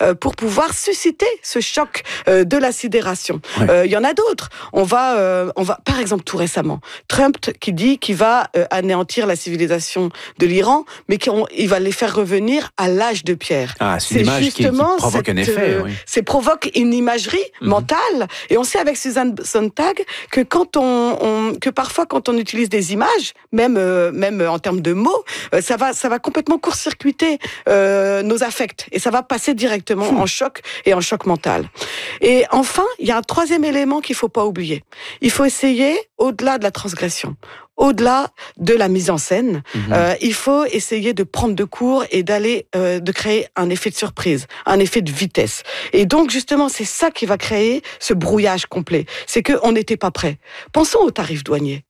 pour pouvoir susciter ce choc de la sidération. Il y en a d'autres. On va, par exemple, tout récemment, Trump qui dit qu'il va anéantir la civilisation de l'Iran, mais qu'il va les faire revenir à l'âge de pierre. C'est une image qui provoque un effet. C'est provoque une imagerie mentale. Et on sait avec Susan Sontag que que parfois quand on utilise des images, même en termes de mots, ça va complètement court-circuiter nos affects et ça va passer directement en choc et en choc mental. Et enfin, il y a un troisième élément qu'il faut pas oublier. Il faut essayer, au-delà de la transgression, au-delà de la mise en scène, il faut essayer de prendre de court et de créer un effet de surprise, un effet de vitesse. Et donc, justement, c'est ça qui va créer ce brouillage complet. C'est qu'on n'était pas prêt. Pensons aux tarifs douaniers.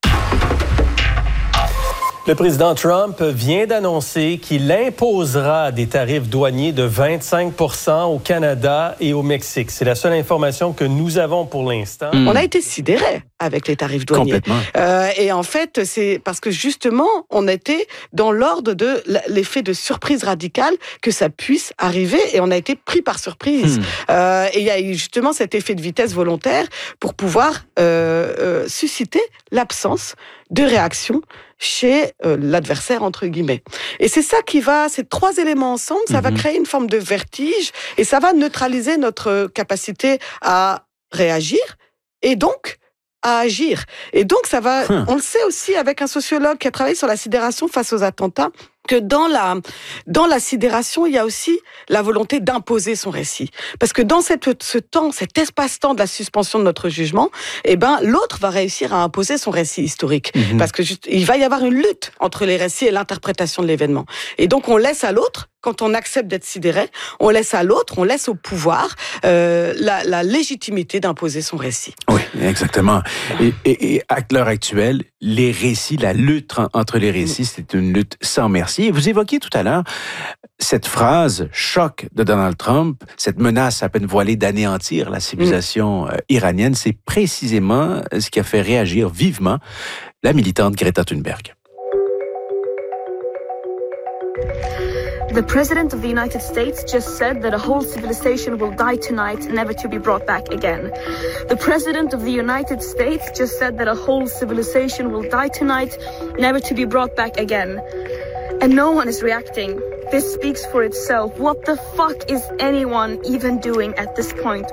Le président Trump vient d'annoncer qu'il imposera des tarifs douaniers de 25 % au Canada et au Mexique. C'est la seule information que nous avons pour l'instant. On a été sidérés avec les tarifs douaniers. Complètement. Et en fait, c'est parce que justement, on était dans l'ordre de l'effet de surprise radicale que ça puisse arriver et on a été pris par surprise. Et il y a eu justement cet effet de vitesse volontaire pour pouvoir susciter l'absence de réaction chez l'adversaire, entre guillemets. Et c'est ça ces trois éléments ensemble, ça va créer une forme de vertige et ça va neutraliser notre capacité à réagir et donc à agir. Et donc, on le sait aussi avec un sociologue qui a travaillé sur la sidération face aux attentats, que dans la sidération, il y a aussi la volonté d'imposer son récit. Parce que dans cet espace-temps de la suspension de notre jugement, l'autre va réussir à imposer son récit historique. Parce que il va y avoir une lutte entre les récits et l'interprétation de l'événement. Et donc, on laisse à l'autre, quand on accepte d'être sidéré, on laisse au pouvoir la légitimité d'imposer son récit. Oui, exactement. Et à l'heure actuelle, les récits, la lutte entre les récits, c'est une lutte sans merci. Et vous évoquiez tout à l'heure cette phrase choc de Donald Trump, cette menace à peine voilée d'anéantir la civilisation iranienne, c'est précisément ce qui a fait réagir vivement la militante Greta Thunberg. The President of the United States just said that a whole civilization will die tonight, never to be brought back again. The President of the United States just said that a whole civilization will die tonight, never to be brought back again. And no one is reacting. This speaks for itself. What the fuck is anyone even doing at this point?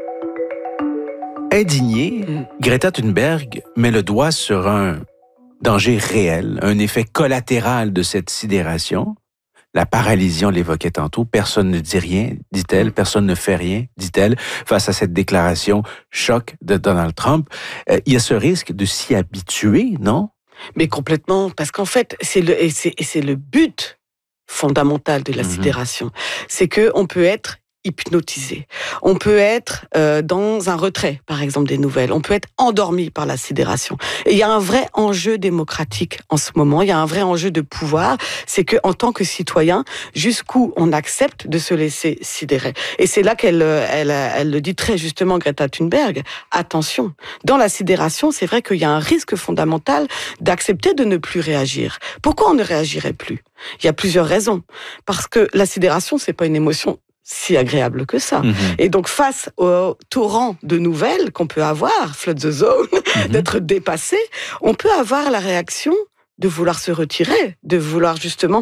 Indignée, Greta Thunberg met le doigt sur un danger réel, un effet collatéral de cette sidération. La paralysie, on l'évoquait tantôt. Personne ne dit rien, dit-elle. Personne ne fait rien, dit-elle, face à cette déclaration choc de Donald Trump. Il y a ce risque de s'y habituer, non? Mais complètement, parce qu'en fait, c'est le but fondamental de la sidération. C'est que on peut être hypnotisé. On peut être dans un retrait, par exemple, des nouvelles. On peut être endormi par la sidération. Et il y a un vrai enjeu démocratique en ce moment. Il y a un vrai enjeu de pouvoir. C'est que, en tant que citoyen, jusqu'où on accepte de se laisser sidérer. Et c'est là qu'elle le dit très justement, Greta Thunberg. Attention. Dans la sidération, c'est vrai qu'il y a un risque fondamental d'accepter de ne plus réagir. Pourquoi on ne réagirait plus? Il y a plusieurs raisons. Parce que la sidération, c'est pas une émotion si agréable que ça. Et donc, face au torrent de nouvelles qu'on peut avoir, flood the zone, d'être dépassé, on peut avoir la réaction de vouloir se retirer, de vouloir justement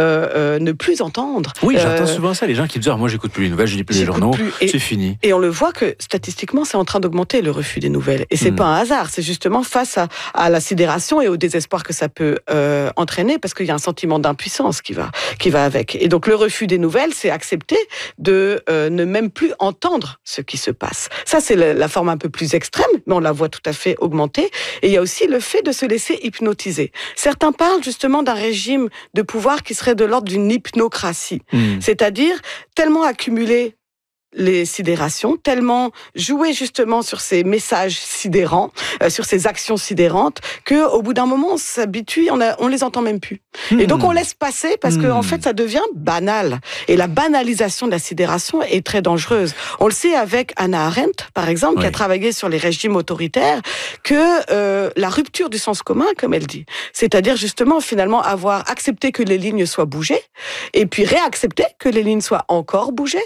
ne plus entendre. Oui, j'entends souvent ça, les gens qui disent « moi, j'écoute plus les nouvelles, je lis plus les journaux, c'est fini ». Et on le voit que, statistiquement, c'est en train d'augmenter le refus des nouvelles. Et c'est pas un hasard, c'est justement face à la sidération et au désespoir que ça peut entraîner, parce qu'il y a un sentiment d'impuissance qui va avec. Et donc, le refus des nouvelles, c'est accepter de ne même plus entendre ce qui se passe. Ça, c'est la forme un peu plus extrême, mais on la voit tout à fait augmenter. Et il y a aussi le fait de se laisser hypnotiser. Certains parlent justement d'un régime de pouvoir qui serait de l'ordre d'une hypnocratie. C'est-à-dire tellement accumuler les sidérations, tellement jouer justement sur ces messages sidérants, sur ces actions sidérantes, que au bout d'un moment on s'habitue, on les entend même plus. Et donc on laisse passer parce que en fait ça devient banal. Et la banalisation de la sidération est très dangereuse. On le sait avec Hannah Arendt, par exemple, qui a travaillé sur les régimes autoritaires, que la rupture du sens commun, comme elle dit, c'est-à-dire justement finalement avoir accepté que les lignes soient bougées, et puis réaccepter que les lignes soient encore bougées,